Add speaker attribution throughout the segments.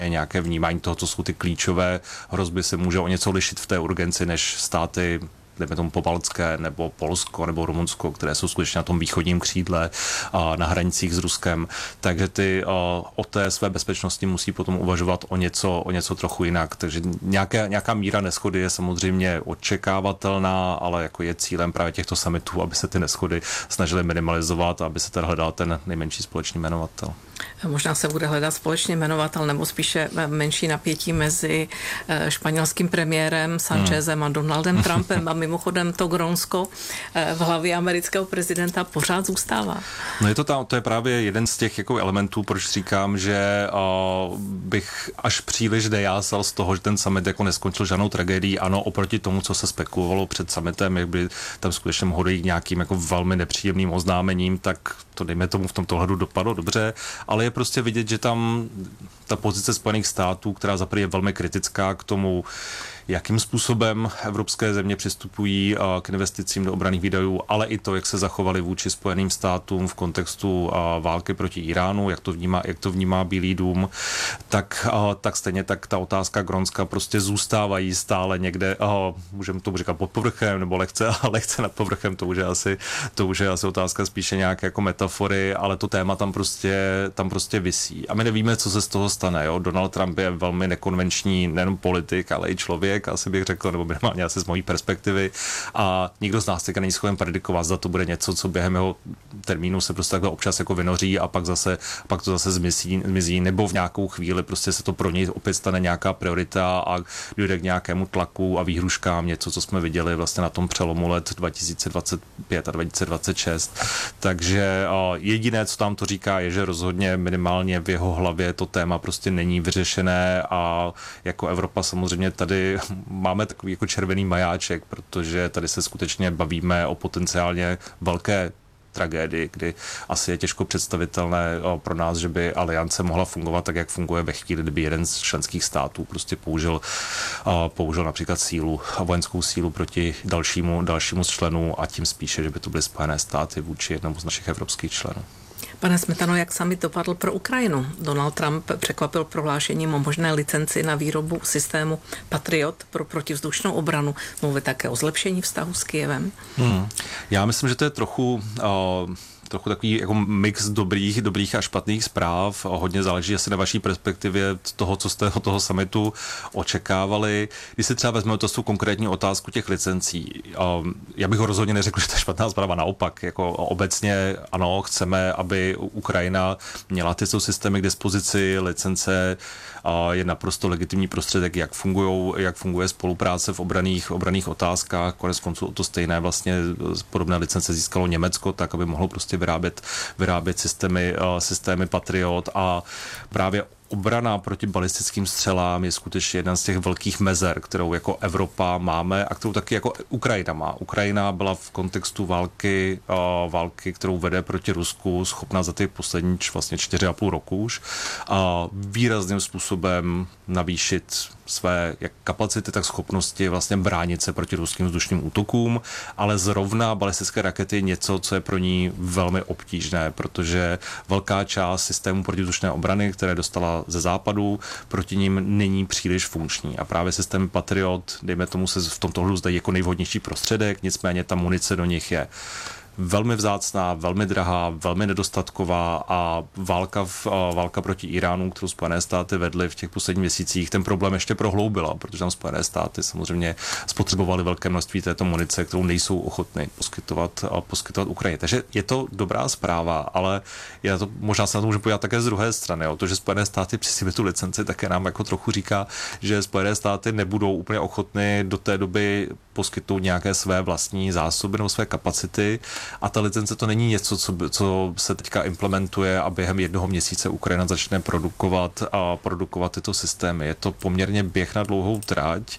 Speaker 1: nějaké vnímání toho, co jsou ty klíčové hrozby, se může o něco lišit v té urgenci než státy, dejme tomu pobaltské, nebo Polsko, nebo Rumunsko, které jsou skutečně na tom východním křídle na hranicích s Ruskem. Takže ty o té své bezpečnosti musí potom uvažovat o něco trochu jinak. Takže nějaká míra neshody je samozřejmě očekávatelná, ale jako je cílem právě těchto summitů, aby se ty neshody snažily minimalizovat a aby se teda hledal ten nejmenší společný jmenovatel.
Speaker 2: Možná se bude hledat společný jmenovatel nebo spíše menší napětí mezi španělským premiérem Sanchezem a Donaldem Trumpem a mimochodem to Grónsko v hlavě amerického prezidenta pořád zůstává.
Speaker 1: No to je právě jeden z těch jako elementů, proč říkám, že bych až příliš nejásal z toho, že ten summit jako neskončil žádnou tragédií. Ano, oproti tomu, co se spekulovalo před summitem, jak by tam skutečně mohlo dojít nějakým jako velmi nepříjemným oznámením, tak to dejme tomu v tomto hledu dopadlo dobře, ale je prostě vidět, že tam ta pozice Spojených států, která zaprvé je velmi kritická k tomu, jakým způsobem evropské země přistupují k investicím do obranných výdajů, ale i to, jak se zachovali vůči Spojeným státům v kontextu války proti Iránu, jak to vnímá Bílý dům, tak stejně tak ta otázka Grónska prostě zůstávají stále někde, můžeme to říkat pod povrchem, nebo lehce nad povrchem, to už je asi otázka spíše nějaké jako metafory, ale to téma tam prostě visí. A my nevíme, co se z toho stane. Jo? Donald Trump je velmi nekonvenční nejen politik, ale i člověk, asi bych řekl, nebo minimálně asi z mojí perspektivy. A nikdo z nás teďka není schopen predikovat, zda to bude něco, co během jeho termínu se prostě takhle občas jako vynoří a pak to zase zmizí, nebo v nějakou chvíli prostě se to pro něj opět stane nějaká priorita a dojde k nějakému tlaku a výhruškám, něco, co jsme viděli vlastně na tom přelomu let 2025 a 2026. Takže jediné, co tam to říká, je, že rozhodně minimálně v jeho hlavě to téma prostě není vyřešené a jako Evropa samozřejmě tady máme takový jako červený majáček, protože tady se skutečně bavíme o potenciálně velké tragédii, kdy asi je těžko představitelné pro nás, že by aliance mohla fungovat tak, jak funguje ve chvíli, kdyby jeden z členských států prostě použil například vojenskou sílu proti dalšímu z členů a tím spíše, že by to byly Spojené státy vůči jednomu z našich evropských členů.
Speaker 2: Pane Smetano, jak summit dopadl pro Ukrajinu? Donald Trump překvapil prohlášením o možné licenci na výrobu systému Patriot pro protivzdušnou obranu. Mluví také o zlepšení vztahu s Kyjevem.
Speaker 1: Já myslím, že to je trochu takový jako mix dobrých a špatných zpráv. Hodně záleží asi na vaší perspektivě toho, co jste od toho summitu očekávali. Když si třeba vezmeme tu konkrétní otázku těch licencí, já bych ho rozhodně neřekl, že to je špatná zpráva, naopak. Jako obecně ano, chceme, aby Ukrajina měla ty systémy k dispozici, licence je naprosto legitimní prostředek, jak funguje spolupráce v obranných otázkách. Konec konců to stejné vlastně podobné licence získalo Německo, tak aby mohlo prostě vyrábět systémy Patriot a právě obrana proti balistickým střelám je skutečně jedna z těch velkých mezer, kterou jako Evropa máme a kterou taky jako Ukrajina má. Ukrajina byla v kontextu války, kterou vede proti Rusku, schopná za ty poslední vlastně 4,5 roku už výrazným způsobem navýšit své jak kapacity, tak schopnosti vlastně bránit se proti ruským vzdušným útokům, ale zrovna balistické rakety je něco, co je pro ní velmi obtížné, protože velká část systému protivzdušné obrany, které dostala ze západu, proti ním není příliš funkční. A právě systém Patriot, dejme tomu, se v tomto hledu zdají jako nejvhodnější prostředek, nicméně ta munice do nich je velmi vzácná, velmi drahá, velmi nedostatková a válka proti Iránu, kterou Spojené státy vedly v těch posledních měsících, ten problém ještě prohloubila, protože tam Spojené státy samozřejmě spotřebovaly velké množství této munice, kterou nejsou ochotny poskytovat Ukrajině. Takže je to dobrá zpráva, ale možná se na to můžu podívat také z druhé strany. To, že Spojené státy přislíbily tu licenci, také nám jako trochu říká, že Spojené státy nebudou úplně ochotny do té doby poskytnout nějaké své vlastní zásoby nebo své kapacity. A ta licence to není něco, co se teďka implementuje a během jednoho měsíce Ukrajina začne produkovat tyto systémy. Je to poměrně běh na dlouhou trať.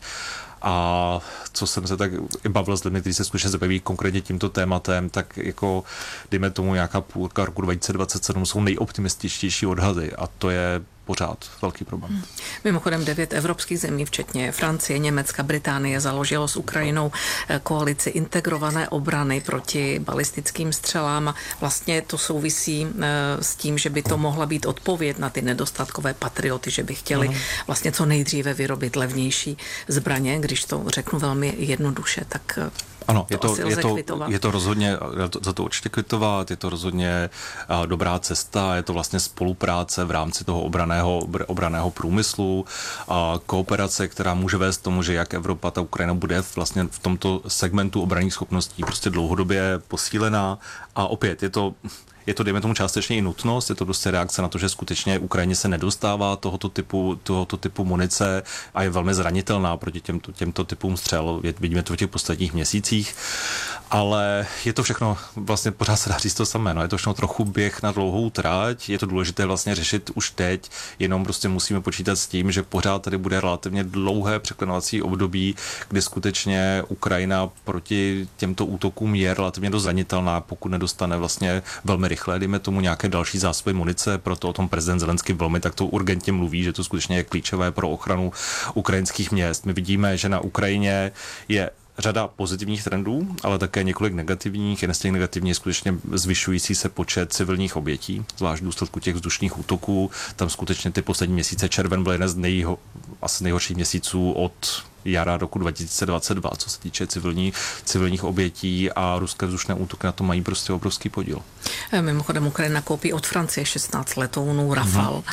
Speaker 1: A co jsem se tak i bavil s lidmi, kteří se skutečně zabaví konkrétně tímto tématem, tak jako dejme tomu nějaká půlka roku 2027 jsou nejoptimističtější odhady a to je pořád velký problém.
Speaker 2: Mimochodem 9 evropských zemí, včetně Francie, Německa, Británie, založilo s Ukrajinou koalici integrované obrany proti balistickým střelám a vlastně to souvisí s tím, že by to mohla být odpověď na ty nedostatkové patrioty, že by chtěli vlastně co nejdříve vyrobit levnější zbraně, když to řeknu velmi jednoduše, tak
Speaker 1: ano, je to rozhodně, za to určitě kvitovat, je to rozhodně dobrá cesta, je to vlastně spolupráce v rámci toho obranného průmyslu, kooperace, která může vést tomu, že jak Evropa, ta Ukrajina bude vlastně v tomto segmentu obranných schopností prostě dlouhodobě posílená a opět je to, dejme tomu, částečně i nutnost, je to prostě reakce na to, že skutečně Ukrajině se nedostává tohoto typu munice a je velmi zranitelná proti těmto typům střel. Vidíme to v těch posledních měsících, ale je to všechno, vlastně pořád se dá říct to samé, no, je to všechno trochu běh na dlouhou trať, je to důležité vlastně řešit už teď, jenom prostě musíme počítat s tím, že pořád tady bude relativně dlouhé překlenovací období, kdy skutečně Ukrajina proti těmto útokům je relativně dost zranitelná, pokud nedostane vlastně velmi rychle, dejme tomu nějaké další zásoby munice, proto o tom prezident Zelenský velmi takto urgentně mluví, že to skutečně je klíčové pro ochranu ukrajinských měst. My vidíme, že na Ukrajině je řada pozitivních trendů, ale také několik negativních. Jeden z těch negativních je skutečně zvyšující se počet civilních obětí, zvlášť v důsledku těch vzdušných útoků. Tam skutečně ty poslední měsíce, červen byl jeden z asi nejhorších měsíců od jara roku 2022, co se týče civilních obětí a ruské vzdušné útoky na to mají prostě obrovský podíl.
Speaker 2: Mimochodem Ukrajina koupí od Francie 16 letounů Rafale.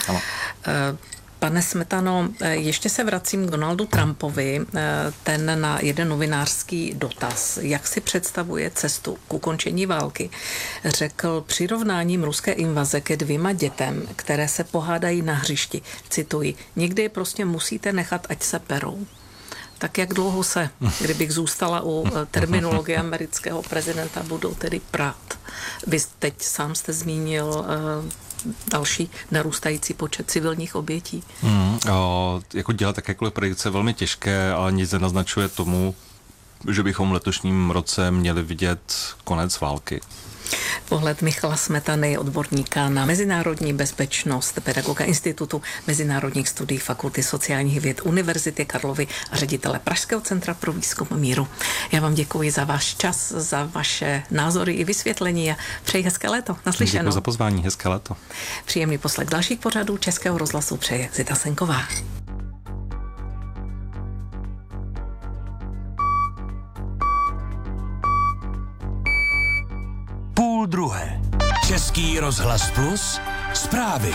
Speaker 2: Pane Smetano, ještě se vracím k Donaldu Trumpovi. Ten na jeden novinářský dotaz, jak si představuje cestu k ukončení války, řekl přirovnáním ruské invaze ke 2 dětem, které se pohádají na hřišti. Cituji, někdy je prostě musíte nechat, ať se perou. Tak jak dlouho se, kdybych zůstala u terminologie amerického prezidenta, budou tedy prát? Vy teď sám jste zmínil další narůstající počet civilních obětí.
Speaker 1: Jako dělat jakékoliv predikce je velmi těžké, ale nic nenaznačuje tomu, že bychom v letošním roce měli vidět konec války.
Speaker 2: Pohled Michala Smetany, odborníka na mezinárodní bezpečnost, pedagoga Institutu mezinárodních studií Fakulty sociálních věd Univerzity Karlovy a ředitele Pražského centra pro výzkum míru. Já vám děkuji za váš čas, za vaše názory i vysvětlení a přeji hezké léto. Naslyšenou.
Speaker 1: Děkuji za pozvání, hezké léto.
Speaker 2: Příjemný poslech dalších pořadů Českého rozhlasu přeje Zita Senková.
Speaker 3: 12:30. Český rozhlas Plus, zprávy.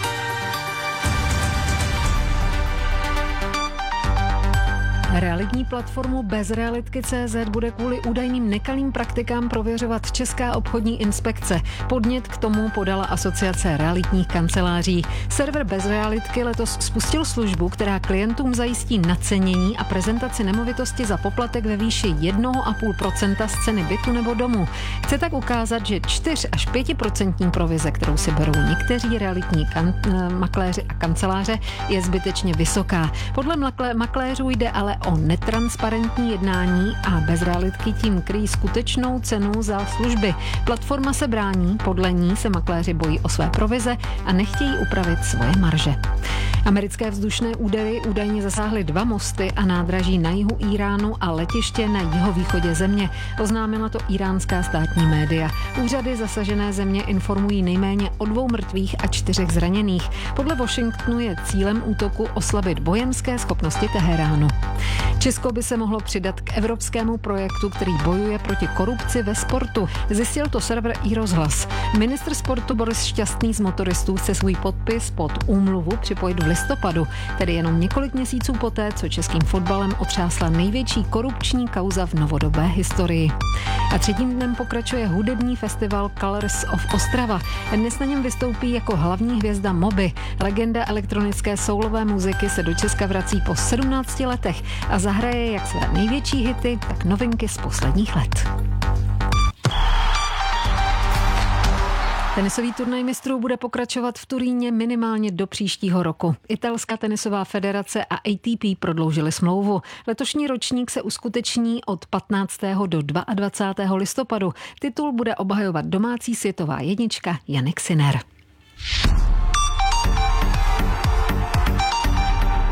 Speaker 4: Realitní platformu Bezrealitky.cz bude kvůli údajným nekalým praktikám prověřovat Česká obchodní inspekce. Podnět k tomu podala Asociace realitních kanceláří. Server Bezrealitky letos spustil službu, která klientům zajistí nacenění a prezentaci nemovitosti za poplatek ve výši 1,5% z ceny bytu nebo domu. Chce tak ukázat, že 4 až 5% provize, kterou si berou někteří realitní makléři a kanceláře, je zbytečně vysoká. Podle makléřů jde ale o netransparentní jednání a Bezrealitky tím kryjí skutečnou cenu za služby. Platforma se brání, podle ní se makléři bojí o své provize a nechtějí upravit svoje marže. Americké vzdušné údery údajně zasáhly 2 mosty a nádraží na jihu Íránu a letiště na jihovýchodě země. Oznámila to iránská státní média. Úřady zasažené země informují nejméně o 2 mrtvých a 4 zraněných. Podle Washingtonu je cílem útoku oslabit vojenské schopnosti Teheránu. Česko by se mohlo přidat k evropskému projektu, který bojuje proti korupci ve sportu. Zjistil to server iRozhlas. Ministr sportu Boris Šťastný z motoristů chce svůj podpis pod úmluvu připojit v listopadu, tedy jenom několik měsíců poté, co českým fotbalem otřásla největší korupční kauza v novodobé historii. A 3. dnem pokračuje hudební festival Colors of Ostrava. Dnes na něm vystoupí jako hlavní hvězda Moby. Legenda elektronické soulové muziky se do Česka vrací po 17 letech a zahraje jak své největší hity, tak novinky z posledních let. Tenisový turnaj mistrů bude pokračovat v Turíně minimálně do příštího roku. Italská tenisová federace a ATP prodloužily smlouvu. Letošní ročník se uskuteční od 15. do 22. listopadu. Titul bude obhajovat domácí světová jednička Jannik Sinner.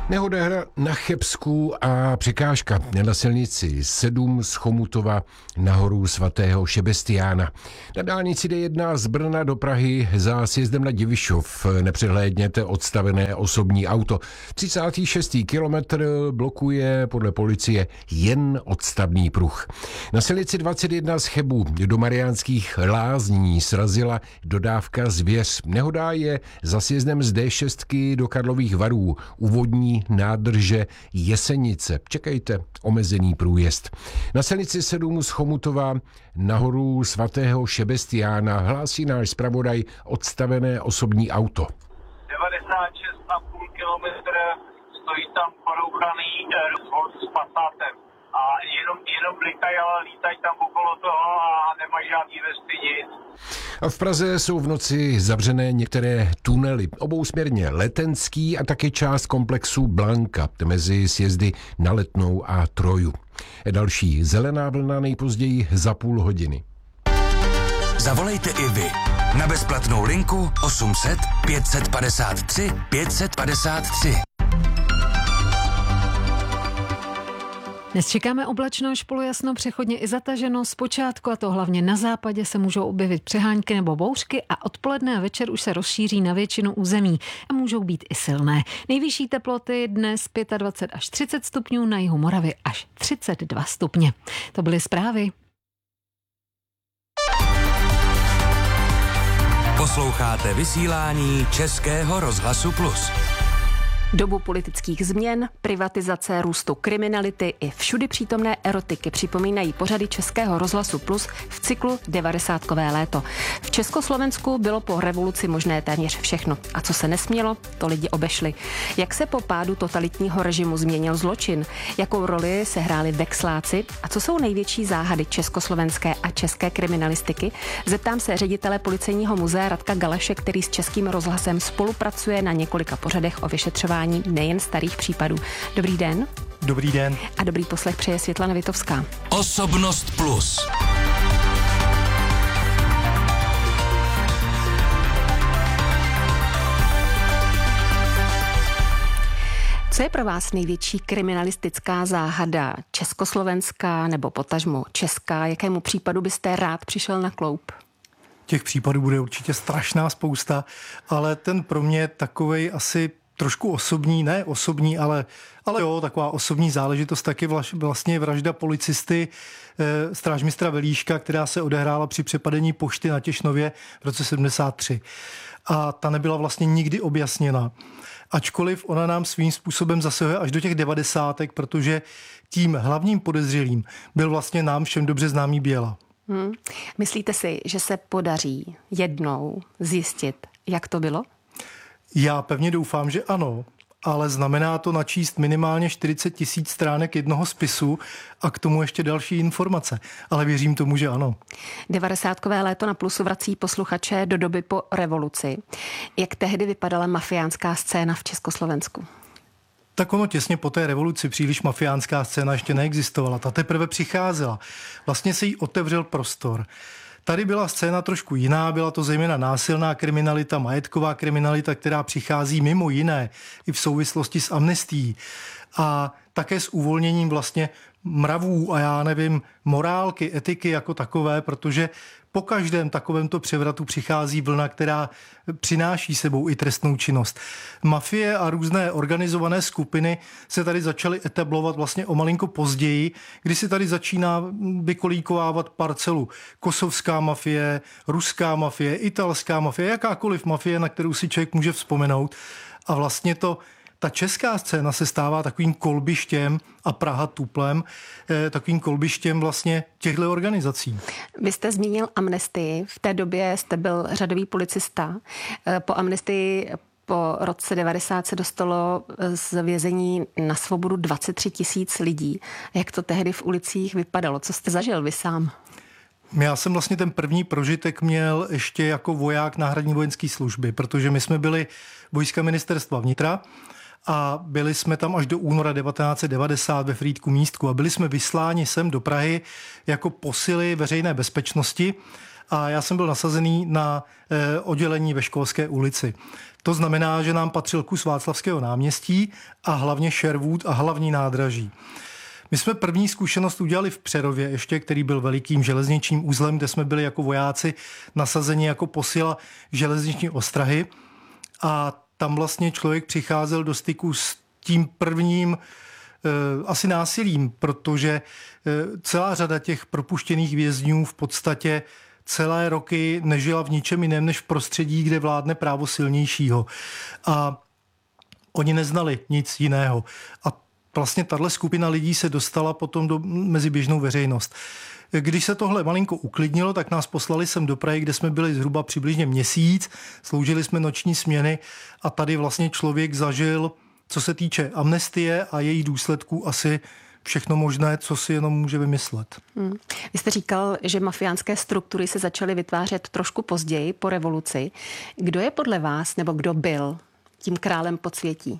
Speaker 5: Nehoda na Chebsku a překážka na silnici 7 z Chomutova nahoru svatého Šebestiána. Na dálnici D1 z Brna do Prahy za sjezdem na Divišov nepřehlédněte odstavené osobní auto. 36. kilometr blokuje podle policie jen odstavný pruh. Na silnici 21 z Chebu do Mariánských Lázní srazila dodávka zvěř. Nehoda je za sjezdem z D6 do Karlových Varů u vodní nádrže Jesenice. Čekejte, omezený průjezd. Na silnici 7 z Chomutova nahoru svatého Šebestiána hlásí náš zpravodaj odstavené osobní auto.
Speaker 6: 96,5 kilometr stojí tam porouchaný Volt s Passatem. A jenom lítají tam okolo toho a nemají žádný vesty nic.
Speaker 5: A v Praze jsou v noci zavřené některé tunely. Obousměrně Letenský a také část komplexu Blanka mezi sjezdy na Letnou a Troju. Další zelená vlna nejpozději za půl hodiny.
Speaker 3: Zavolejte i vy na bezplatnou linku 800 553 553.
Speaker 4: Dnes čekáme oblačno až polojasno, přechodně i zataženo. Zpočátku, a to hlavně na západě, se můžou objevit přehánky nebo bouřky a odpoledne a večer už se rozšíří na většinu území a můžou být i silné. Nejvyšší teploty dnes 25 až 30 stupňů, na jihu Moravy až 32 stupně. To byly zprávy.
Speaker 3: Posloucháte vysílání Českého rozhlasu Plus.
Speaker 7: Dobu politických změn, privatizace, růstu kriminality i všudy přítomné erotiky připomínají pořady Českého rozhlasu Plus v cyklu 90kové léto. V Československu bylo po revoluci možné téměř všechno. A co se nesmělo, to lidi obešli. Jak se po pádu totalitního režimu změnil zločin? Jakou roli se hráli vexláci? A co jsou největší záhady československé a české kriminalistiky? Zeptám se ředitele Policejního muzea Radka Galeše, který s Českým rozhlasem spolupracuje na několika pořadech o vyšetřování nejen starých případů. Dobrý den.
Speaker 8: Dobrý den.
Speaker 7: A dobrý poslech přeje Světlana Vitovská.
Speaker 3: Osobnost Plus.
Speaker 7: Co je pro vás největší kriminalistická záhada československá nebo potažmo česká? Jakému případu byste rád přišel na kloup?
Speaker 8: Těch případů bude určitě strašná spousta, ale ten pro mě takovej asi trošku osobní, ne osobní, ale jo, taková osobní záležitost taky vlastně vražda policisty strážmistra Velíška, která se odehrála při přepadení pošty na Těšnově v roce 73. A ta nebyla vlastně nikdy objasněna. Ačkoliv ona nám svým způsobem zasahuje až do těch 90, protože tím hlavním podezřelým byl vlastně nám všem dobře známý Běla.
Speaker 7: Myslíte si, že se podaří jednou zjistit, jak to bylo?
Speaker 8: Já pevně doufám, že ano, ale znamená to načíst minimálně 40 000 stránek jednoho spisu a k tomu ještě další informace. Ale věřím tomu, že ano.
Speaker 7: 90kové léto na Plusu vrací posluchače do doby po revoluci. Jak tehdy vypadala mafiánská scéna v Československu?
Speaker 8: Tak ono těsně po té revoluci příliš mafiánská scéna ještě neexistovala. Ta teprve přicházela. Vlastně se jí otevřel prostor. Tady byla scéna trošku jiná, byla to zejména násilná kriminalita, majetková kriminalita, která přichází mimo jiné i v souvislosti s amnestií a také s uvolněním vlastně mravů a já nevím, morálky, etiky jako takové, protože po každém takovémto převratu přichází vlna, která přináší sebou i trestnou činnost. Mafie a různé organizované skupiny se tady začaly etablovat vlastně o malinko později, kdy si tady začíná vykolíkovávat parcelu. Kosovská mafie, ruská mafie, italská mafie, jakákoliv mafie, na kterou si člověk může vzpomenout. A vlastně ta česká scéna se stává takovým kolbištěm a Praha tuplem, takovým kolbištěm vlastně těchto organizací.
Speaker 7: Vy jste zmínil amnestii. V té době jste byl řadový policista. Po amnestii po roce 90 se dostalo z vězení na svobodu 23 000 lidí. Jak to tehdy v ulicích vypadalo? Co jste zažil vy sám?
Speaker 8: Já jsem vlastně ten první prožitek měl ještě jako voják náhradní vojenské služby, protože my jsme byli vojska ministerstva vnitra a byli jsme tam až do února 1990 ve Frýdku Místku a byli jsme vysláni sem do Prahy jako posily veřejné bezpečnosti a já jsem byl nasazený na oddělení ve Školské ulici. To znamená, že nám patřil kus Václavského náměstí a hlavně Sherwood a hlavní nádraží. My jsme první zkušenost udělali v Přerově ještě, který byl velikým železničním uzlem, kde jsme byli jako vojáci nasazeni jako posila železniční ostrahy a tam vlastně člověk přicházel do styku s tím prvním asi násilím, protože celá řada těch propuštěných vězňů v podstatě celé roky nežila v ničem jiném než v prostředí, kde vládne právo silnějšího. A oni neznali nic jiného. A vlastně tahle skupina lidí se dostala potom mezi běžnou veřejnost. Když se tohle malinko uklidnilo, tak nás poslali sem do Prahy, kde jsme byli zhruba přibližně měsíc, sloužili jsme noční směny a tady vlastně člověk zažil, co se týče amnestie a jejich důsledků, asi všechno možné, co si jenom může vymyslet.
Speaker 7: Vy jste říkal, že mafiánské struktury se začaly vytvářet trošku později, po revoluci. Kdo je podle vás, nebo kdo byl tím králem podsvětí?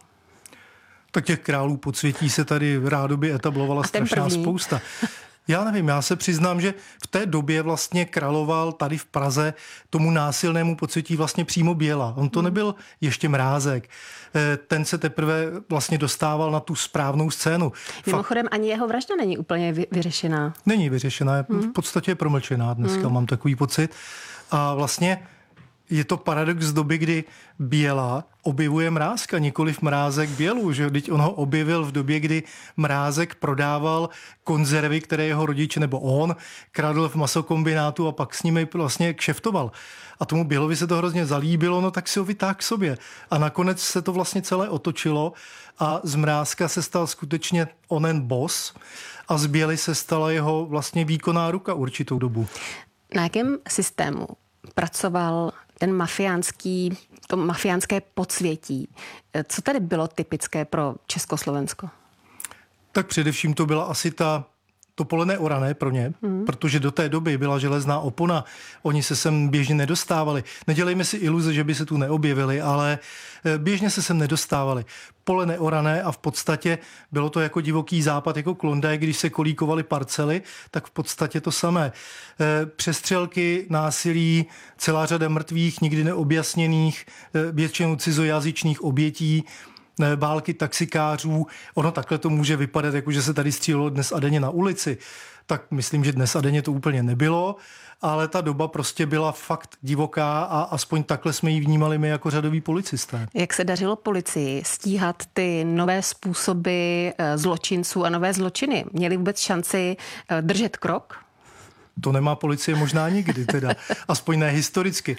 Speaker 8: Tak těch králů podsvětí se tady rádoby etablovala strašná spousta. Já nevím, já se přiznám, že v té době vlastně královal tady v Praze tomu násilnému podsvětí vlastně přímo Běla. On to nebyl ještě Mrázek. Ten se teprve vlastně dostával na tu správnou scénu.
Speaker 7: Mimochodem ani jeho vražda není úplně vyřešená.
Speaker 8: Není vyřešená, v podstatě je promlčená dneska, mám takový pocit. A vlastně je to paradox z doby, kdy Běla objevuje Mrázka, nikoliv Mrázek Bělu, že teď on ho objevil v době, kdy Mrázek prodával konzervy, které jeho rodiče nebo on kradl v masokombinátu a pak s nimi vlastně kšeftoval. A tomu Bělovi se to hrozně zalíbilo, no tak si ho vytáhl k sobě. A nakonec se to vlastně celé otočilo a z Mrázka se stal skutečně onen boss a z Běly se stala jeho vlastně výkonná ruka určitou dobu.
Speaker 7: Na jakém systému pracoval ten mafiánské podsvětí? Co tady bylo typické pro Československo?
Speaker 8: Tak především to byla asi to polené orané pro ně, protože do té doby byla železná opona, oni se sem běžně nedostávali. Nedělejme si iluze, že by se tu neobjevili, ale běžně se sem nedostávali. Polené orané a v podstatě bylo to jako divoký západ, jako Klondike, když se kolíkovaly parcely, tak v podstatě to samé. Přestřelky, násilí, celá řada mrtvých, nikdy neobjasněných, většinou cizojazyčných obětí, války taxikářů. Ono takhle to může vypadat, jako že se tady střílelo dnes a denně na ulici. Tak myslím, že dnes a denně to úplně nebylo, ale ta doba prostě byla fakt divoká a aspoň takhle jsme ji vnímali my jako řadoví policisté.
Speaker 7: Jak se dařilo policii stíhat ty nové způsoby zločinců a nové zločiny? Měli vůbec šanci držet krok?
Speaker 8: To nemá policie možná nikdy teda, aspoň ne historicky.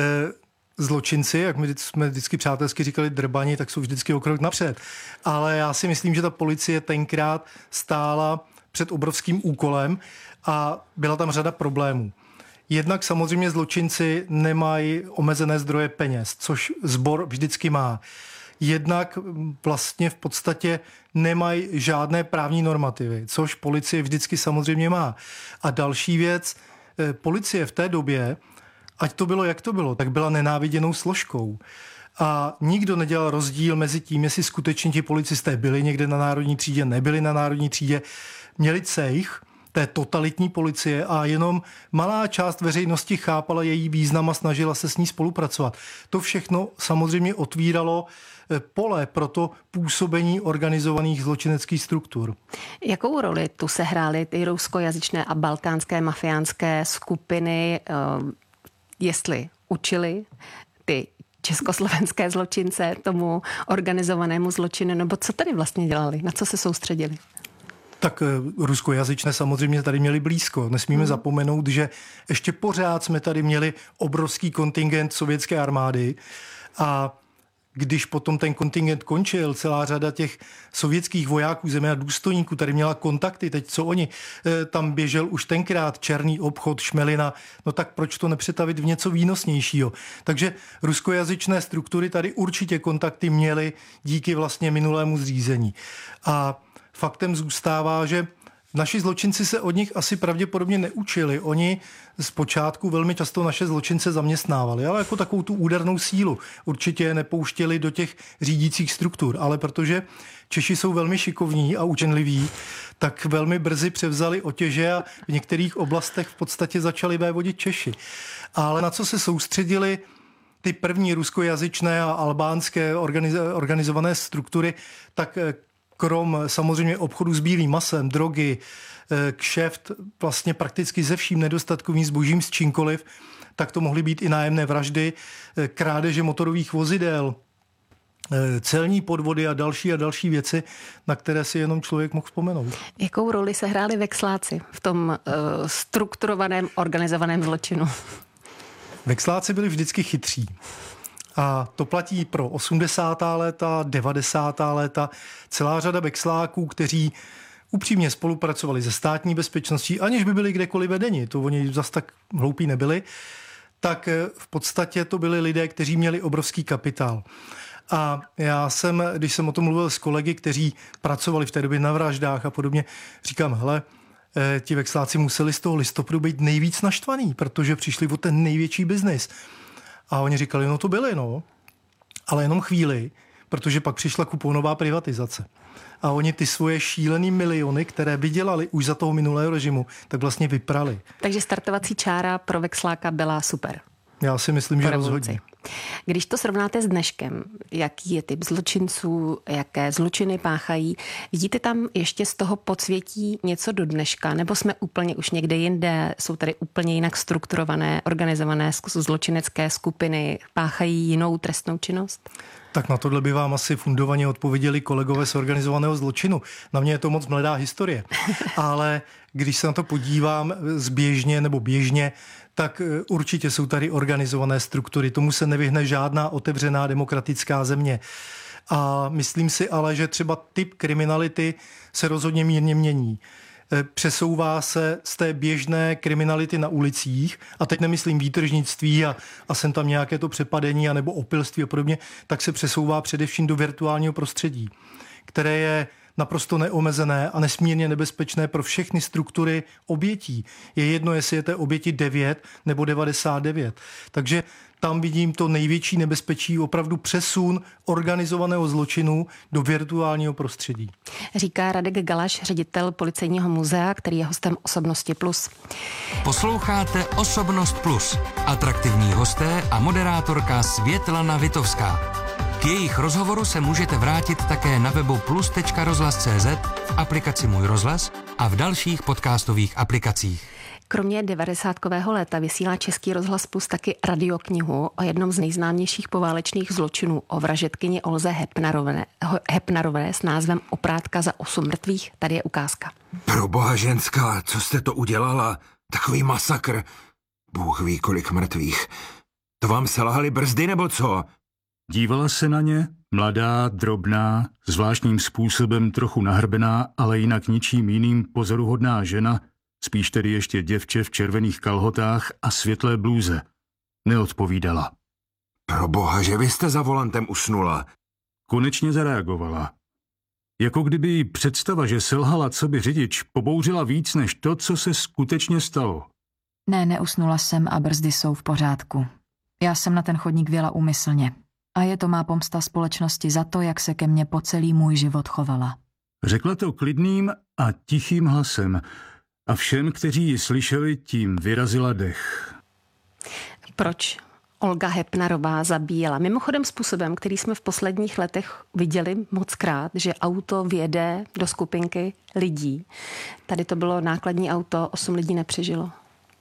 Speaker 8: Zločinci, jak my jsme vždycky přátelsky říkali drbani, tak jsou vždycky o krok napřed. Ale já si myslím, že ta policie tenkrát stála před obrovským úkolem a byla tam řada problémů. Jednak samozřejmě zločinci nemají omezené zdroje peněz, což sbor vždycky má. Jednak vlastně v podstatě nemají žádné právní normativy, což policie vždycky samozřejmě má. A další věc, policie v té době, ať to bylo, jak to bylo, tak byla nenáviděnou složkou. A nikdo nedělal rozdíl mezi tím, jestli skutečně ti policisté byli někde na národní třídě, nebyli na národní třídě, měli cejch té totalitní policie a jenom malá část veřejnosti chápala její význam a snažila se s ní spolupracovat. To všechno samozřejmě otvíralo pole pro to působení organizovaných zločineckých struktur.
Speaker 7: Jakou roli tu sehrály ty ruskojazyčné a balkánské mafiánské skupiny, jestli učili ty československé zločince tomu organizovanému zločinu, nebo co tady vlastně dělali, na co se soustředili?
Speaker 8: Tak ruskojazyčné samozřejmě tady měli blízko. Nesmíme zapomenout, že ještě pořád jsme tady měli obrovský kontingent sovětské armády a když potom ten kontingent končil, celá řada těch sovětských vojáků, zejména důstojníků, tady měla kontakty, teď co oni, tam běžel už tenkrát černý obchod, šmelina, no tak proč to nepřetavit v něco výnosnějšího? Takže ruskojazyčné struktury tady určitě kontakty měly díky vlastně minulému zřízení. A faktem zůstává, že Naši zločinci se od nich asi pravděpodobně neučili. Oni zpočátku velmi často naše zločince zaměstnávali, ale jako takovou tu údernou sílu. Určitě je nepouštěli do těch řídících struktur, ale protože Češi jsou velmi šikovní a učenliví, tak velmi brzy převzali otěže a v některých oblastech v podstatě začali vévodit Češi. Ale na co se soustředili ty první ruskojazyčné a albánské organizované struktury, tak krom samozřejmě obchodu s bílým masem, drogy, kšeft vlastně prakticky se vším nedostatkovým zbožím s čímkoliv, tak to mohly být i nájemné vraždy, krádeže motorových vozidel, celní podvody a další věci, na které si jenom člověk mohl vzpomenout.
Speaker 7: Jakou roli se hráli vexláci v tom strukturovaném, organizovaném zločinu?
Speaker 8: Vexláci byli vždycky chytří. A to platí pro 80. léta, 90. léta. Celá řada vexláků, kteří upřímně spolupracovali se státní bezpečností, aniž by byli kdekoliv vedeni, to oni zas tak hloupí nebyli, tak v podstatě to byli lidé, kteří měli obrovský kapitál. A já jsem, když jsem o tom mluvil s kolegy, kteří pracovali v té době na vraždách a podobně, říkám, hele, ti vexláci museli z toho listopadu být nejvíc naštvaný, protože přišli o ten největší biznis. A oni říkali, no to byli, ale jenom chvíli, protože pak přišla kuponová privatizace. A oni ty svoje šílený miliony, které vydělali už za toho minulého režimu, tak vlastně vyprali.
Speaker 7: Takže startovací čára pro vexláka byla super.
Speaker 8: Já si myslím, že rozhodně.
Speaker 7: Když to srovnáte s dneškem, jaký je typ zločinců, jaké zločiny páchají, vidíte tam ještě z toho podsvětí něco do dneška, nebo jsme úplně už někde jinde, jsou tady úplně jinak strukturované, organizované zločinecké skupiny, páchají jinou trestnou činnost?
Speaker 8: Tak na tohle by vám asi fundovaně odpověděli kolegové z organizovaného zločinu. Na mě je to moc mladá historie. Ale když se na to podívám běžně, tak určitě jsou tady organizované struktury. Tomu se nevyhne žádná otevřená demokratická země. A myslím si ale, že třeba typ kriminality se rozhodně mírně mění. Přesouvá se z té běžné kriminality na ulicích, a teď nemyslím výtržnictví a sem tam nějaké to přepadení anebo opilství a podobně, tak se přesouvá především do virtuálního prostředí, které je naprosto neomezené a nesmírně nebezpečné pro všechny struktury obětí. Je jedno, jestli je té oběti 9 nebo 99. Takže tam vidím to největší nebezpečí, opravdu přesun organizovaného zločinu do virtuálního prostředí.
Speaker 7: Říká Radek Galaš, ředitel Policejního muzea, který je hostem Osobnosti Plus.
Speaker 3: Posloucháte Osobnost Plus. Atraktivní hosté a moderátorka Světlana Vitovská. K jejich rozhovoru se můžete vrátit také na webu plus.rozhlas.cz, v aplikaci Můj rozhlas a v dalších podcastových aplikacích.
Speaker 7: Kromě 90kového léta vysílá Český rozhlas Plus taky radioknihu o jednom z nejznámějších poválečných zločinů, o vražedkyni Olze Hepnarové s názvem Oprátka za 8 mrtvých. Tady je ukázka.
Speaker 9: Proboha ženská, co jste to udělala? Takový masakr. Bůh ví, kolik mrtvých. To vám selhaly brzdy nebo co?
Speaker 10: Dívala se na ně, mladá, drobná, zvláštním způsobem trochu nahrbená, ale jinak ničím jiným pozoruhodná žena, spíš tedy ještě děvče v červených kalhotách a světlé blůze. Neodpovídala.
Speaker 9: Proboha, že vy jste za volantem usnula.
Speaker 10: Konečně zareagovala. Jako kdyby jí představa, že selhala coby řidič, pobouřila víc než to, co se skutečně stalo.
Speaker 11: Ne, neusnula jsem a brzdy jsou v pořádku. Já jsem na ten chodník vjela úmyslně. A je to má pomsta společnosti za to, jak se ke mně po celý můj život chovala.
Speaker 10: Řekla to klidným a tichým hlasem a všem, kteří ji slyšeli, tím vyrazila dech.
Speaker 7: Proč Olga Hepnarová zabíjela? Mimochodem způsobem, který jsme v posledních letech viděli mockrát, že auto vjede do skupinky lidí. Tady to bylo nákladní auto, 8 lidí nepřežilo.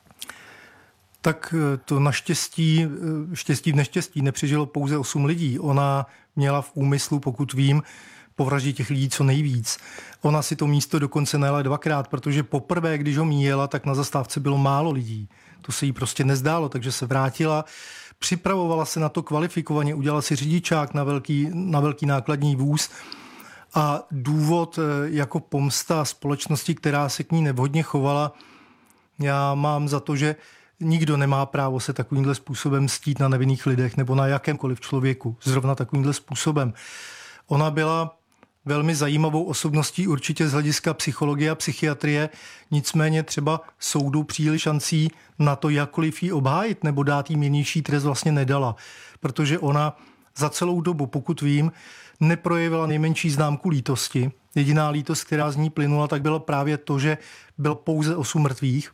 Speaker 8: Tak to štěstí v neštěstí nepřežilo pouze 8 lidí. Ona měla v úmyslu, pokud vím, povraždit těch lidí co nejvíc. Ona si to místo dokonce najela 2krát, protože poprvé, když ho míjela, tak na zastávce bylo málo lidí. To se jí prostě nezdálo, takže se vrátila, připravovala se na to kvalifikovaně, udělala si řidičák na velký nákladní vůz a důvod jako pomsta společnosti, která se k ní nevhodně chovala, já mám za to, že nikdo nemá právo se takovýmhle způsobem mstít na nevinných lidech nebo na jakémkoliv člověku, zrovna takovýmhle způsobem. Ona byla velmi zajímavou osobností určitě z hlediska psychologie a psychiatrie, nicméně třeba soudu příliš šancí na to jakkoliv jí obhájit nebo dát jí mírnější trest vlastně nedala, protože ona za celou dobu, pokud vím, neprojevila nejmenší známku lítosti. Jediná lítost, která z ní plynula, tak bylo právě to, že bylo pouze 8 mrtvých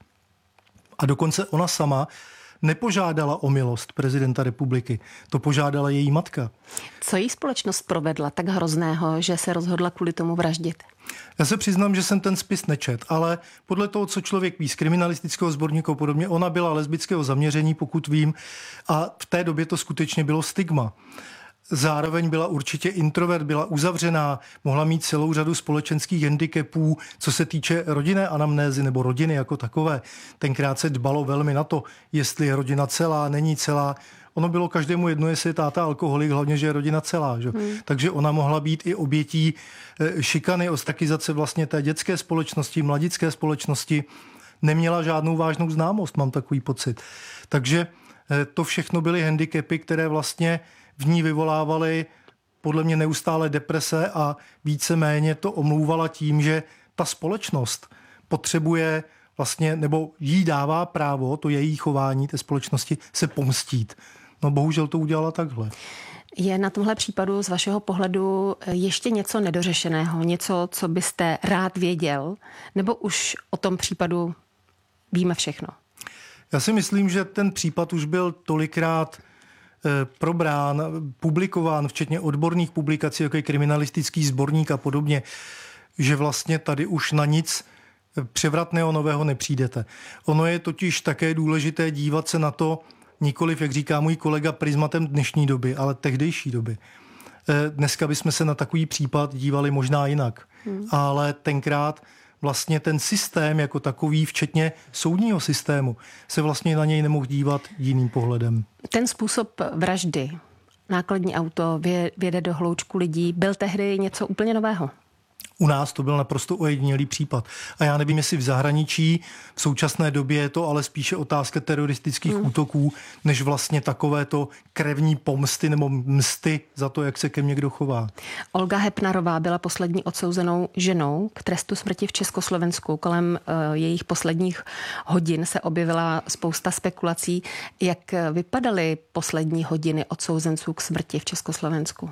Speaker 8: a dokonce ona sama nepožádala o milost prezidenta republiky. To požádala její matka.
Speaker 7: Co jí společnost provedla tak hrozného, že se rozhodla kvůli tomu vraždit?
Speaker 8: Já se přiznám, že jsem ten spis nečet, ale podle toho, co člověk ví z kriminalistického sborníku a podobně, ona byla lesbického zaměření, pokud vím, a v té době to skutečně bylo stigma. Zároveň byla určitě introvert, byla uzavřená, mohla mít celou řadu společenských handicapů, co se týče rodinné anamnézy nebo rodiny jako takové. Tenkrát se dbalo velmi na to, jestli je rodina celá, není celá. Ono bylo každému jedno, jestli je táta alkoholik, hlavně, že je rodina celá. Že? Takže ona mohla být i obětí šikany, ostrakizace vlastně té dětské společnosti, mladické společnosti. Neměla žádnou vážnou známost, mám takový pocit. Takže to všechno byly handicapy, které vlastně v ní vyvolávaly podle mě neustále deprese a víceméně to omlouvala tím, že ta společnost potřebuje vlastně, nebo jí dává právo, to její chování té společnosti, se pomstít. No bohužel to udělala takhle.
Speaker 7: Je na tomhle případu z vašeho pohledu ještě něco nedořešeného, něco, co byste rád věděl, nebo už o tom případu víme všechno?
Speaker 8: Já si myslím, že ten případ už byl tolikrát probrán, publikován, včetně odborných publikací, jako je kriminalistický sborník a podobně, že vlastně tady už na nic převratného nového nepřijdete. Ono je totiž také důležité dívat se na to, nikoliv, jak říká můj kolega, prismatem dnešní doby, ale tehdejší doby. Dneska bychom se na takový případ dívali možná jinak. Ale tenkrát vlastně ten systém jako takový, včetně soudního systému, se vlastně na něj nemohl dívat jiným pohledem.
Speaker 7: Ten způsob vraždy, nákladní auto, vjede do hloučku lidí, byl tehdy něco úplně nového?
Speaker 8: U nás to byl naprosto ojedinělý případ. A já nevím, jestli v zahraničí v současné době je to ale spíše otázka teroristických útoků, než vlastně takovéto krevní pomsty nebo msty za to, jak se ke mně kdo chová.
Speaker 7: Olga Hepnarová byla poslední odsouzenou ženou k trestu smrti v Československu. Kolem jejich posledních hodin se objevila spousta spekulací. Jak vypadaly poslední hodiny odsouzenců k smrti v Československu?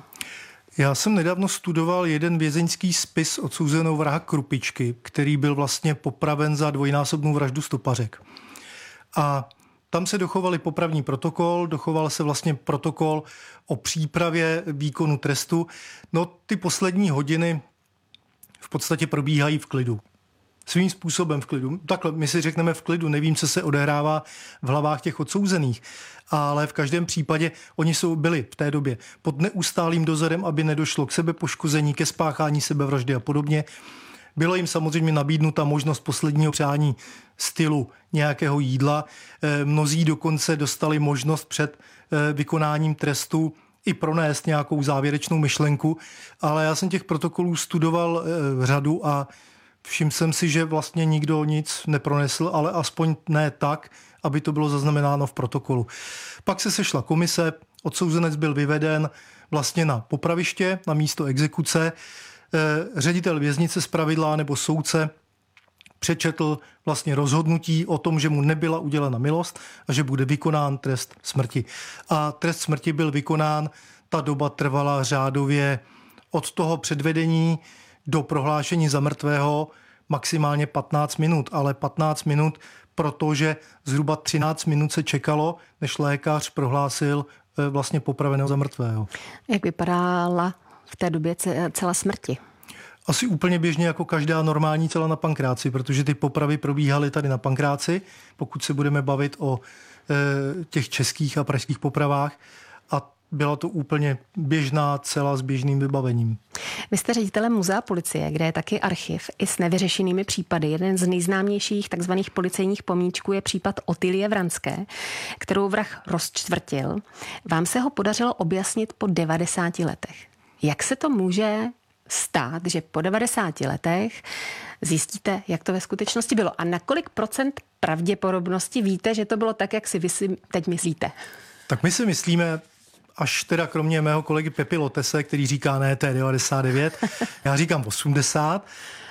Speaker 8: Já jsem nedávno studoval jeden vězeňský spis odsouzeného vraha Krupičky, který byl vlastně popraven za dvojnásobnou vraždu stopařek. A tam se dochovaly popravní protokol, dochoval se vlastně protokol o přípravě výkonu trestu. No ty poslední hodiny v podstatě probíhají v klidu. Svým způsobem v klidu. Takhle my si řekneme v klidu, nevím, co se odehrává v hlavách těch odsouzených, ale v každém případě oni byli v té době pod neustálým dozorem, aby nedošlo k sebepoškození, ke spáchání sebevraždy a podobně. Bylo jim samozřejmě nabídnuta možnost posledního přání stylu nějakého jídla. Mnozí dokonce dostali možnost před vykonáním trestu i pronést nějakou závěrečnou myšlenku, ale já jsem těch protokolů studoval řadu a všiml jsem si, že vlastně nikdo nic nepronesl, ale aspoň ne tak, aby to bylo zaznamenáno v protokolu. Pak se sešla komise, odsouzenec byl vyveden vlastně na popraviště, na místo exekuce. Ředitel věznice zpravidla nebo soudce přečetl vlastně rozhodnutí o tom, že mu nebyla udělena milost a že bude vykonán trest smrti. A trest smrti byl vykonán, ta doba trvala řádově od toho předvedení do prohlášení za mrtvého maximálně 15 minut, ale 15 minut, protože zhruba 13 minut se čekalo, než lékař prohlásil vlastně popraveného za mrtvého.
Speaker 7: Jak vypadala v té době cela smrti?
Speaker 8: Asi úplně běžně jako každá normální cela na Pankráci, protože ty popravy probíhaly tady na Pankráci, pokud se budeme bavit o těch českých a pražských popravách. A byla to úplně běžná cela s běžným vybavením.
Speaker 7: Vy jste ředitelem muzea policie, kde je taky archiv i s nevyřešenými případy. Jeden z nejznámějších takzvaných policejních pomníčků je případ Otilie Vranské, kterou vrah rozčtvrtil. Vám se ho podařilo objasnit po 90 letech. Jak se to může stát, že po 90 letech zjistíte, jak to ve skutečnosti bylo? A na kolik procent pravděpodobnosti víte, že to bylo tak, jak si vy si teď myslíte?
Speaker 8: Tak my si myslíme, až teda kromě mého kolegy Pepi Lotese, který říká ne, to je 99, já říkám 80.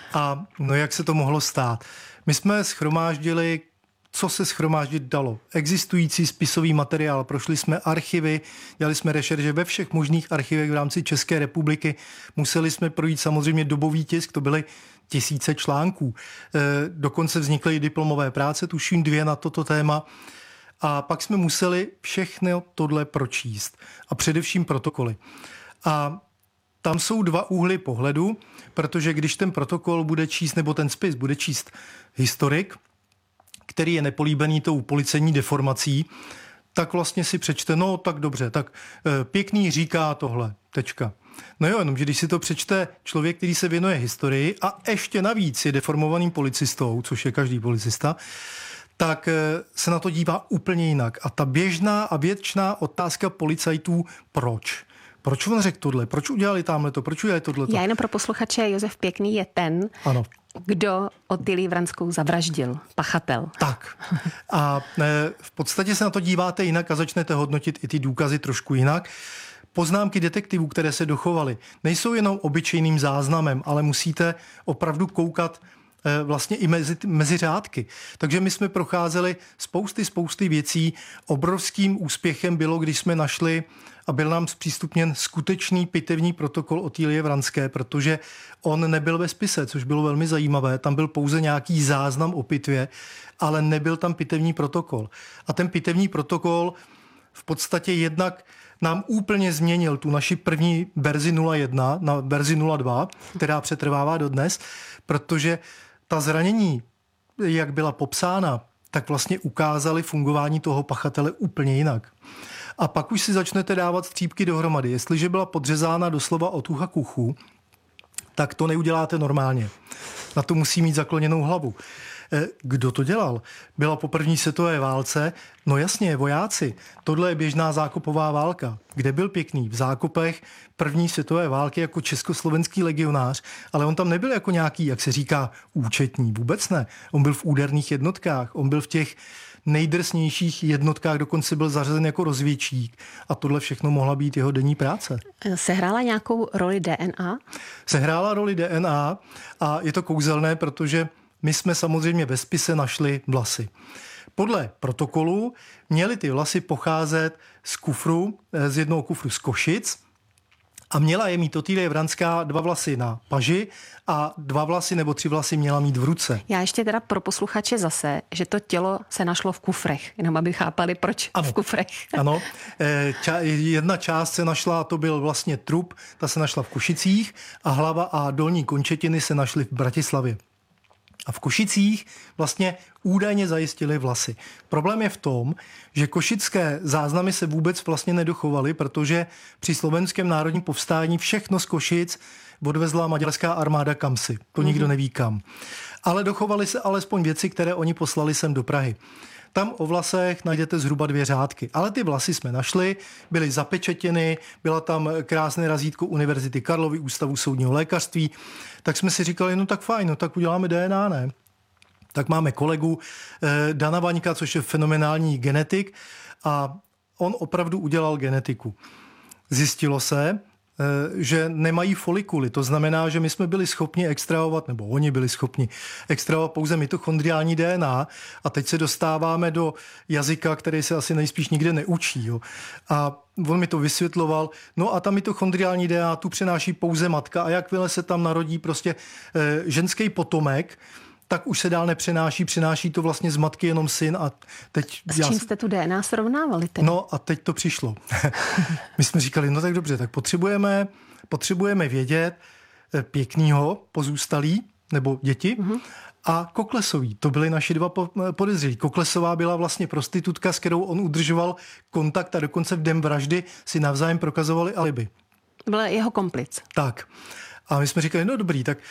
Speaker 8: A no jak se to mohlo stát? My jsme shromáždili, co se shromáždit dalo. Existující spisový materiál, prošli jsme archivy, dělali jsme rešerže ve všech možných archivech v rámci České republiky. Museli jsme projít samozřejmě dobový tisk, to byly tisíce článků. Dokonce vznikly diplomové práce, tuším 2 na toto téma. A pak jsme museli všechno tohle pročíst. A především protokoly. A tam jsou 2 úhly pohledu, protože když ten protokol bude číst, nebo ten spis bude číst historik, který je nepolíbený tou policejní deformací, tak vlastně si přečte, no tak dobře, tak Pěkný říká tohle, tečka. No jo, jenomže když si to přečte člověk, který se věnuje historii a ještě navíc je deformovaným policistou, což je každý policista, tak se na to dívá úplně jinak. A ta běžná a věčná otázka policajtů, proč? Proč on řekl tohle? Proč udělali tamhleto? Proč udělali tohleto?
Speaker 7: Já jenom pro posluchače, Josef Pěkný je ten,
Speaker 8: ano,
Speaker 7: kdo Otýlii Vranskou zavraždil, pachatel.
Speaker 8: Tak. A v podstatě se na to díváte jinak a začnete hodnotit i ty důkazy trošku jinak. Poznámky detektivů, které se dochovaly, nejsou jenom obyčejným záznamem, ale musíte opravdu koukat vlastně i mezi řádky. Takže my jsme procházeli spousty věcí. Obrovským úspěchem bylo, když jsme našli a byl nám zpřístupněn skutečný pitevní protokol Otýlie Vranské, protože on nebyl ve spise, což bylo velmi zajímavé. Tam byl pouze nějaký záznam o pitvě, ale nebyl tam pitevní protokol. A ten pitevní protokol v podstatě jednak nám úplně změnil tu naši první verzi 01 na verzi 02, která přetrvává dodnes, protože ta zranění, jak byla popsána, tak vlastně ukázaly fungování toho pachatele úplně jinak. A pak už si začnete dávat střípky dohromady. Jestliže byla podřezána doslova od ucha k uchu, tak to neuděláte normálně. Na to musí mít zakloněnou hlavu. Kdo to dělal? Byla po první světové válce? No jasně, vojáci. Tohle je běžná zákopová válka. Kde byl Pěkný? V zákopech první světové války jako československý legionář, ale on tam nebyl jako nějaký, jak se říká, účetní. Vůbec ne. On byl v úderných jednotkách, on byl v těch nejdrsnějších jednotkách, dokonce byl zařazen jako rozvědčík a tohle všechno mohla být jeho denní práce.
Speaker 7: Sehrála nějakou roli DNA?
Speaker 8: Sehrála roli DNA a je to kouzelné, protože my jsme samozřejmě ve spise našli vlasy. Podle protokolu měly ty vlasy pocházet z kufru, z jednoho kufru z Košic a měla je mít Otýlie Vranská 2 vlasy na paži a 2 vlasy nebo 3 vlasy měla mít v ruce.
Speaker 7: Já ještě teda pro posluchače zase, že to tělo se našlo v kufrech, jenom aby chápali, proč ano. V kufrech.
Speaker 8: Ano, jedna část se našla, to byl vlastně trup, ta se našla v Košicích a hlava a dolní končetiny se našly v Bratislavě. A v Košicích vlastně údajně zajistili vlasy. Problém je v tom, že košické záznamy se vůbec vlastně nedochovaly, protože při slovenském národním povstání všechno z Košic odvezla maďarská armáda kamsi. To nikdo neví kam. Ale dochovaly se alespoň věci, které oni poslali sem do Prahy. Tam o vlasech najdete zhruba 2 řádky. Ale ty vlasy jsme našli, byly zapečetěny, byla tam krásné razítko Univerzity Karlovy, Ústavu soudního lékařství. Tak jsme si říkali, no tak fajn, no tak uděláme DNA, ne? Tak máme kolegu Dana Vaňka, což je fenomenální genetik a on opravdu udělal genetiku. Zjistilo se, že nemají folikuly. To znamená, že my jsme byli schopni extrahovat, nebo oni byli schopni extrahovat pouze mitochondriální DNA a teď se dostáváme do jazyka, který se asi nejspíš nikde neučí. Jo. A on mi to vysvětloval. No a ta mitochondriální DNA tu přenáší pouze matka a jakmile se tam narodí prostě ženský potomek, tak už se dál nepřenáší, přináší to vlastně z matky jenom syn. A teď
Speaker 7: s čím jste tu DNA srovnávali? Tedy?
Speaker 8: No a teď to přišlo. My jsme říkali, no tak dobře, tak potřebujeme vědět Pěknýho pozůstalí, nebo děti, a Koklesový. To byly naši 2 podezřelí. Koklesová byla vlastně prostitutka, s kterou on udržoval kontakt a dokonce v den vraždy si navzájem prokazovali alibi.
Speaker 7: Byl jeho komplic.
Speaker 8: Tak. A my jsme říkali, no dobrý, tak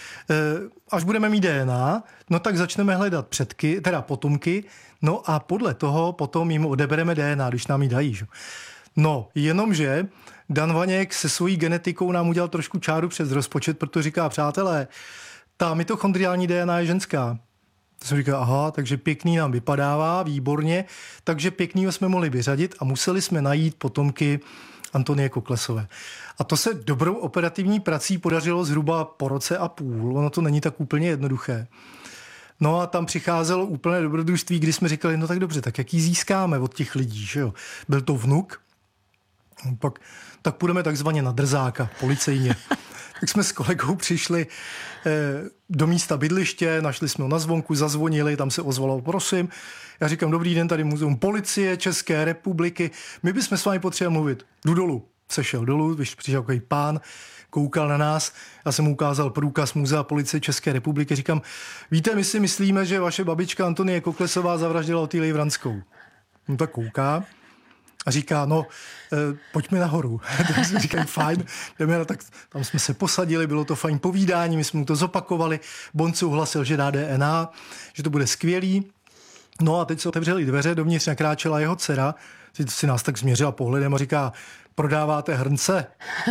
Speaker 8: až budeme mít DNA, no tak začneme hledat předky, teda potomky, no a podle toho potom jim odebereme DNA, když nám ji dají. Že? No, jenomže Dan Vaněk se svojí genetikou nám udělal trošku čáru přes rozpočet, protože říká, přátelé, ta mitochondriální DNA je ženská. To jsem říkal, aha, takže Pěkný nám vypadává, výborně, takže Pěknýho jsme mohli vyřadit a museli jsme najít potomky Antonie Koklesové. A to se dobrou operativní prací podařilo zhruba po roce a půl. Ono to není tak úplně jednoduché. No a tam přicházelo úplné dobrodružství, kdy jsme říkali, no tak dobře, tak jak ji získáme od těch lidí, že jo? Byl to vnuk, tak půjdeme takzvaně na drzáka, policejně. Tak jsme s kolegou přišli do místa bydliště, našli jsme ho na zvonku, zazvonili, tam se ozvalo, prosím. Já říkám, dobrý den, tady Muzeum policie České republiky, my bychom s vámi potřebovali mluvit. Jdu dolů. Sešel dolů, přišel takový pán, koukal na nás, já jsem mu ukázal průkaz Muzea policie České republiky, říkám, víte, my si myslíme, že vaše babička Antonie Koklesová zavraždila Otýlii Vranskou. No tak kouká a říká, no, pojďme nahoru. Tak jsme říkali, fajn, jdeme, tak tam jsme se posadili, bylo to fajn povídání, my jsme mu to zopakovali, Bond souhlasil, že dá DNA, že to bude skvělý. No a teď se otevřely dveře, dovnitř nakráčela jeho dcera, si nás tak změřila pohledem a říká, prodáváte hrnce?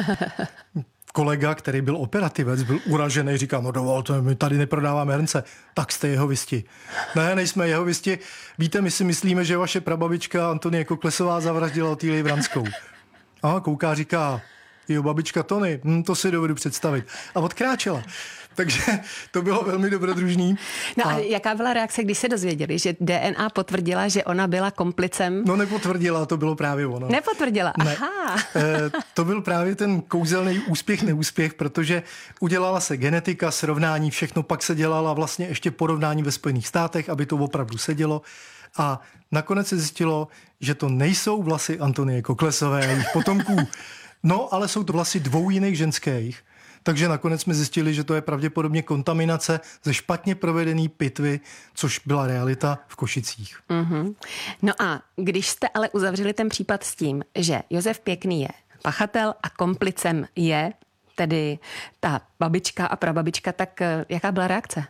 Speaker 8: Kolega, který byl operativec, byl uražený, říká, no dovolte, my tady neprodáváme hrnce, tak jste jeho visti. Ne, nejsme jeho visti. Víte, my si myslíme, že vaše prababička Antonie Koklesová zavraždila Otýlii Vranskou. A kouká, říká, jo, babička Tony, to si dovedu představit. A odkráčela. Takže to bylo velmi dobrodružný.
Speaker 7: No a jaká byla reakce, když se dozvěděli, že DNA potvrdila, že ona byla komplicem?
Speaker 8: No nepotvrdila, to bylo právě ono.
Speaker 7: Nepotvrdila,
Speaker 8: ne.
Speaker 7: Aha.
Speaker 8: To byl právě ten kouzelný úspěch, neúspěch, protože udělala se genetika, srovnání, všechno, pak se dělala vlastně ještě porovnání ve Spojených státech, aby to opravdu sedělo. A nakonec se zjistilo, že to nejsou vlasy Antonie Koklesové a jejich potomků. No, ale jsou to vlasy 2 jiných ženských. Takže nakonec jsme zjistili, že to je pravděpodobně kontaminace ze špatně provedené pitvy, což byla realita v Košicích.
Speaker 7: Mm-hmm. No a když jste ale uzavřeli ten případ s tím, že Josef Pěkný je pachatel a komplicem je tedy ta babička a prababička, tak jaká byla reakce?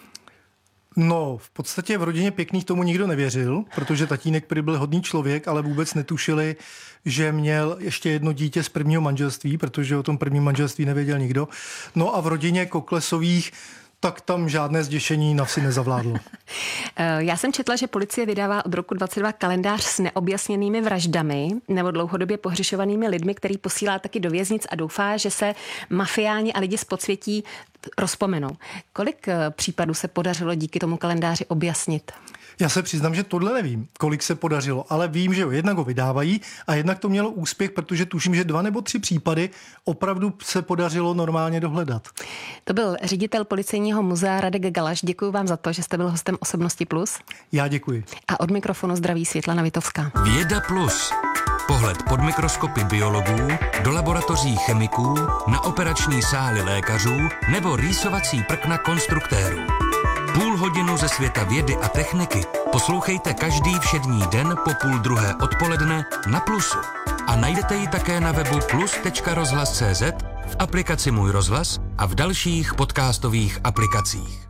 Speaker 8: No, v podstatě v rodině Pěkných tomu nikdo nevěřil, protože tatínek prý byl hodný člověk, ale vůbec netušili, že měl ještě jedno dítě z prvního manželství, protože o tom prvním manželství nevěděl nikdo. No a v rodině Koklesových tak tam žádné zděšení na vsi nezavládlo.
Speaker 7: Já jsem četla, že policie vydává od roku 22 kalendář s neobjasněnými vraždami nebo dlouhodobě pohřešovanými lidmi, který posílá taky do věznic a doufá, že se mafiáni a lidi z podsvětí rozpomenou. Kolik případů se podařilo díky tomu kalendáři objasnit?
Speaker 8: Já se přiznám, že tohle nevím, kolik se podařilo, ale vím, že jednak ho vydávají a jednak to mělo úspěch, protože tuším, že 2 nebo 3 případy opravdu se podařilo normálně dohledat.
Speaker 7: To byl ředitel Policejního muzea Radek Galaš. Děkuji vám za to, že jste byl hostem Osobnosti Plus.
Speaker 8: Já děkuji.
Speaker 7: A od mikrofonu zdraví Světlana Vitovská.
Speaker 3: Věda Plus. Pohled pod mikroskopy biologů, do laboratoří chemiků, na operační sály lékařů nebo rýsovací prkna konstruktérů. Půl hodinu ze světa vědy a techniky poslouchejte každý všední den po 12:30 odpoledne na Plusu. A najdete ji také na webu plus.rozhlas.cz, v aplikaci Můj rozhlas a v dalších podcastových aplikacích.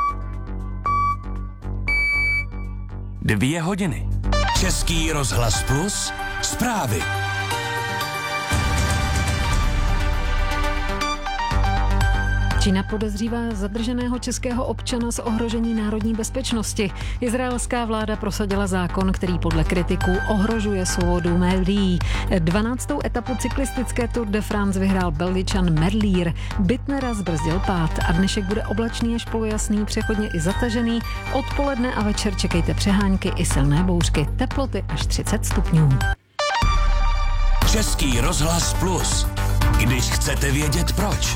Speaker 3: 2 hodiny. Český rozhlas Plus. Zprávy.
Speaker 4: Čína podezřívá zadrženého českého občana z ohrožení národní bezpečnosti. Izraelská vláda prosadila zákon, který podle kritiků ohrožuje svobodu médií. 12. etapu cyklistické Tour de France vyhrál Belgičan Merlier. Bittnera zbrzdil pád a dnešek bude oblačný až polojasný, přechodně i zatažený. Odpoledne a večer čekejte přehánky i silné bouřky. Teploty až 30 stupňů.
Speaker 3: Český rozhlas Plus. Když chcete vědět proč.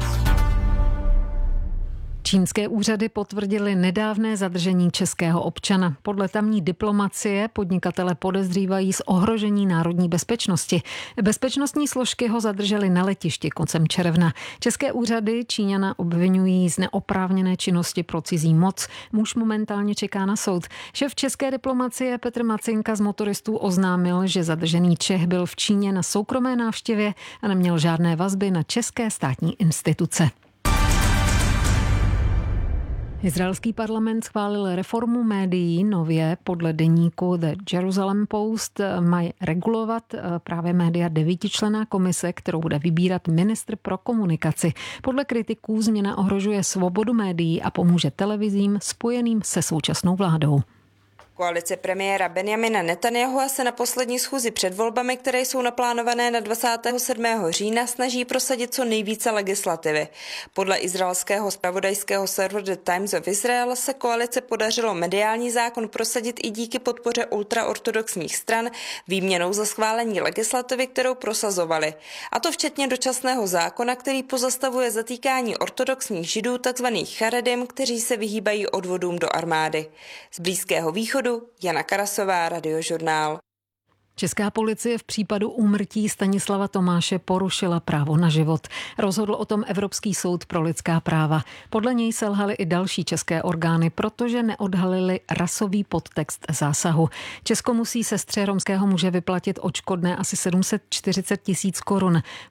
Speaker 4: Čínské úřady potvrdily nedávné zadržení českého občana. Podle tamní diplomacie podnikatele podezřívají z ohrožení národní bezpečnosti. Bezpečnostní složky ho zadržely na letišti koncem června. České úřady Číňana obvinují z neoprávněné činnosti pro cizí moc. Muž momentálně čeká na soud. Šéf české diplomacie Petr Macinka z Motoristů oznámil, že zadržený Čech byl v Číně na soukromé návštěvě a neměl žádné vazby na české státní instituce. Izraelský parlament schválil reformu médií. Nově podle deníku The Jerusalem Post mají regulovat právě média 9členná komise, kterou bude vybírat ministr pro komunikaci. Podle kritiků změna ohrožuje svobodu médií a pomůže televizím spojeným se současnou vládou.
Speaker 12: Koalice premiéra Benjamina Netanyahua se na poslední schůzi před volbami, které jsou naplánované na 27. října, snaží prosadit co nejvíce legislativy. Podle izraelského zpravodajského serveru The Times of Israel se koalice podařilo mediální zákon prosadit i díky podpoře ultraortodoxních stran výměnou za schválení legislativy, kterou prosazovali. A to včetně dočasného zákona, který pozastavuje zatýkání ortodoxních židů, takzvaných charedim, kteří se vyhýbají odvodům do armády. Z Blízkého východu Jana Karasová, Radiožurnál.
Speaker 4: Česká policie v případu úmrtí Stanislava Tomáše porušila právo na život. Rozhodl o tom Evropský soud pro lidská práva. Podle něj selhaly i další české orgány, protože neodhalili rasový podtext zásahu. Česko musí sestře romského muže vyplatit odškodné asi 740 000 korun.